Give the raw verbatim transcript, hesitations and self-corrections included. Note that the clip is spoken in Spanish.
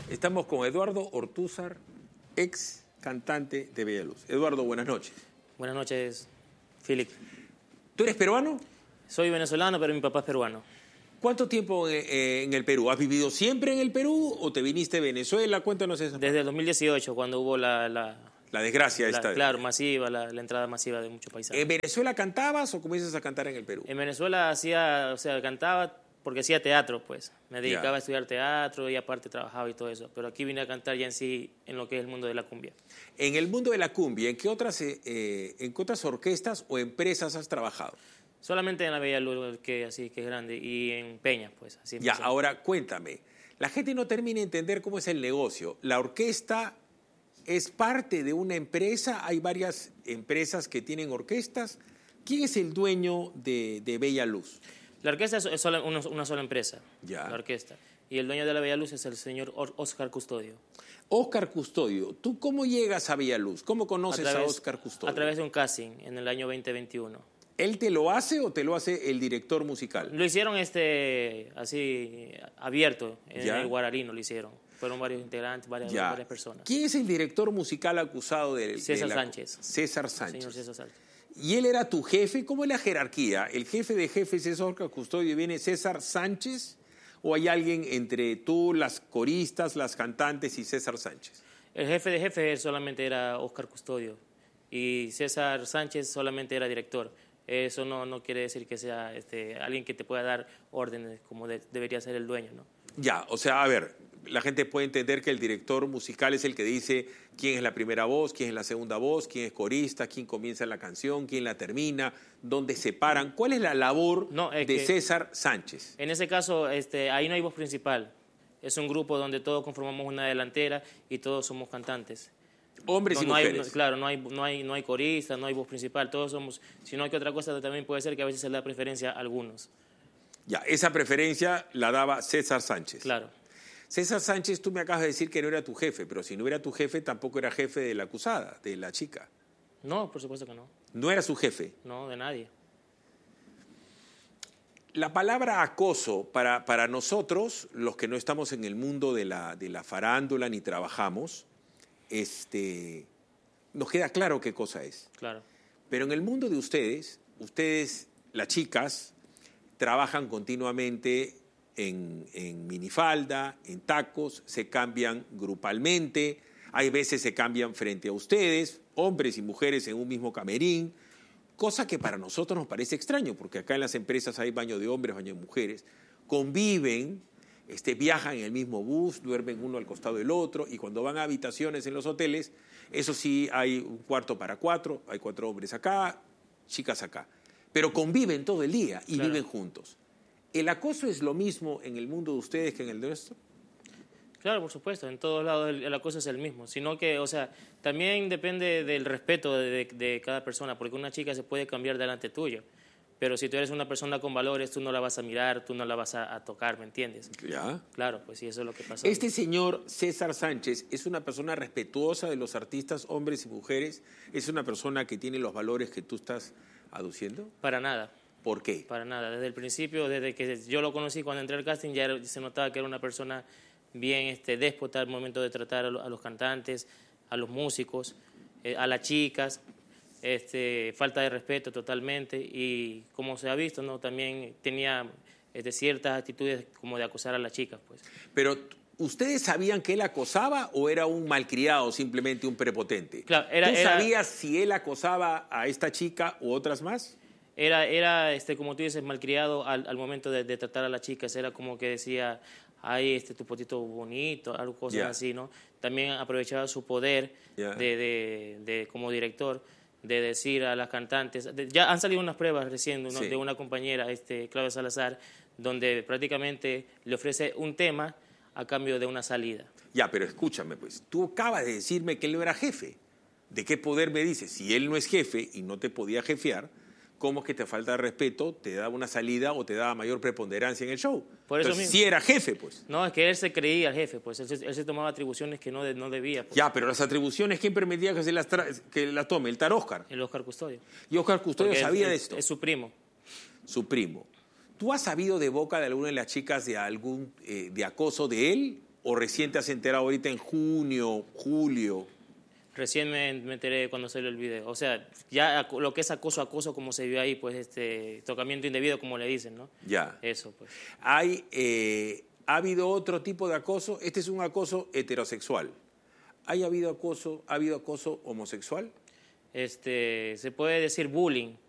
Estamos con Eduardo Ortúzar, ex cantante de Bella Luz. Eduardo, buenas noches. Buenas noches, Philip. ¿Tú eres peruano? Soy venezolano, pero mi papá es peruano. ¿Cuánto tiempo eh, en el Perú? ¿Has vivido siempre en el Perú o te viniste de Venezuela? Cuéntanos eso. Desde el dos mil dieciocho, cuando hubo la... La, la desgracia la, esta. Claro, masiva, la, la entrada masiva de muchos paisanos. ¿En Venezuela cantabas o comienzas a cantar en el Perú? En Venezuela hacía, o sea, cantaba porque hacía teatro, pues. Me dedicaba Ya. a estudiar teatro y aparte trabajaba y todo eso. Pero aquí vine a cantar ya en sí en lo que es el mundo de la cumbia. En el mundo de la cumbia, ¿en qué otras, eh, en qué otras orquestas o empresas has trabajado? Solamente en la Bella Luz, que así que es grande, y en Peña, pues. Así Ya, empecé. ahora cuéntame. La gente no termina de entender cómo es el negocio. ¿La orquesta es parte de una empresa? ¿Hay varias empresas que tienen orquestas? ¿Quién es el dueño de, de Bella Luz? La orquesta es es sola- una, una sola empresa, Ya. la orquesta. Y el dueño de la Bella Luz es el señor Or- Oscar Custodio. Óscar Custodio, ¿tú cómo llegas a Bella Luz? ¿Cómo conoces a, Óscar Custodio? A través de un casting en el año veinte veintiuno. ¿Él te lo hace o te lo hace el director musical? Lo hicieron este así abierto, en Ya. el Guararino lo hicieron. Fueron varios integrantes, varias, Ya. varias personas. ¿Quién es el director musical acusado de, César de la- Sánchez. César Sánchez. Señor César Sánchez. ¿Y él era tu jefe? ¿Cómo es la jerarquía? ¿El jefe de jefes es Óscar Custodio y viene César Sánchez? ¿O hay alguien entre tú, las coristas, las cantantes y César Sánchez? El jefe de jefes solamente era Oscar Custodio y César Sánchez solamente era director. Eso no, no quiere decir que sea este, alguien que te pueda dar órdenes como de- debería ser el dueño, ¿no? Ya, o sea, a ver, la gente puede entender que el director musical es el que dice quién es la primera voz, quién es la segunda voz, quién es corista, quién comienza la canción, quién la termina, dónde se paran. ¿Cuál es la labor No, es de que- César Sánchez? En ese caso, este, ahí no hay voz principal. Es un grupo donde todos conformamos una delantera y todos somos cantantes. Hombres No, y no hay, mujeres. no- claro, no hay, no, hay, no hay corista, no hay voz principal, todos somos, sino que otra cosa también puede ser que a veces se le da preferencia a algunos. Ya, esa preferencia la daba César Sánchez. Claro. César Sánchez, tú me acabas de decir que no era tu jefe, pero si no era tu jefe, tampoco era jefe de la acusada, de la chica. No, por supuesto que no. No era su jefe. No, de nadie. La palabra acoso, para, para nosotros, los que no estamos en el mundo de la, de la farándula ni trabajamos, este, nos queda claro qué cosa es. Claro. Pero en el mundo de ustedes, ustedes, las chicas, trabajan continuamente en, en minifalda, en tacos, se cambian grupalmente, hay veces se cambian frente a ustedes, hombres y mujeres en un mismo camerín, cosa que para nosotros nos parece extraño, porque acá en las empresas hay baño de hombres, baño de mujeres, conviven, este, viajan en el mismo bus, duermen uno al costado del otro, y cuando van a habitaciones en los hoteles, eso sí, hay un cuarto para cuatro, hay cuatro hombres acá, chicas acá, pero conviven todo el día y Claro. viven juntos. ¿El acoso es lo mismo en el mundo de ustedes que en el nuestro? Claro, por supuesto, en todos lados el, el acoso es el mismo, sino que, o sea, también depende del respeto de, de cada persona, porque una chica se puede cambiar delante tuyo, pero si tú eres una persona con valores, tú no la vas a mirar, tú no la vas a, a tocar, ¿me entiendes? Ya. Claro, pues sí, eso es lo que pasó. Este señor César Sánchez es una persona respetuosa de los artistas, hombres y mujeres, es una persona que tiene los valores que tú estás aduciendo. Para nada. ¿Por qué? Para nada. Desde el principio, desde que yo lo conocí cuando entré al casting, ya era- se notaba que era una persona bien este, déspota al momento de tratar a, lo- a los cantantes, a los músicos, eh, a las chicas. Este, falta de respeto totalmente y como se ha visto, ¿no? También tenía este, ciertas actitudes como de acosar a las chicas, pues. Pero, ¿ustedes sabían que él acosaba o era un malcriado, simplemente un prepotente? Claro, era- ¿Tú era- sabías si él acosaba a esta chica u otras más? Era, era este, como tú dices, malcriado al, al momento de, de tratar a las chicas. Era como que decía, ay, este, tu potito bonito, algo, cosas Ya. así, ¿no? También aprovechaba su poder Ya. de, de, de, como director de decir a las cantantes. de- ya han salido unas pruebas recién, ¿no? Sí. De una compañera, este, Claudia Salazar, donde prácticamente le ofrece un tema a cambio de una salida. Ya, pero escúchame, pues, tú acabas de decirme que él no era jefe. ¿De qué poder me dices? Si él no es jefe y no te podía jefear, ¿cómo es que te falta de respeto, te daba una salida o te daba mayor preponderancia en el show? Por eso Entonces, mismo. sí era jefe, pues. No, es que él se creía el jefe, pues él se, él se tomaba atribuciones que no, de- no debía. Pues. Ya, pero las atribuciones, ¿quién permitía que se las, tra- que las tome? El tal Óscar. El Oscar Custodio. Y Óscar Custodio Porque sabía es, de es- esto. Es su primo. Su primo. ¿Tú has sabido de boca de alguna de las chicas de algún eh, de acoso de él ¿O recién te has enterado ahorita en junio, julio? Recién me, me enteré cuando salió el video. O sea, ya lo que es acoso, acoso, como se vio ahí, pues este tocamiento indebido, como le dicen, ¿no? Ya. Eso, pues. Hay, eh, ¿Ha habido otro tipo de acoso? Este es un acoso heterosexual. ¿Ha habido acoso, ha habido acoso homosexual? Este, se puede decir bullying.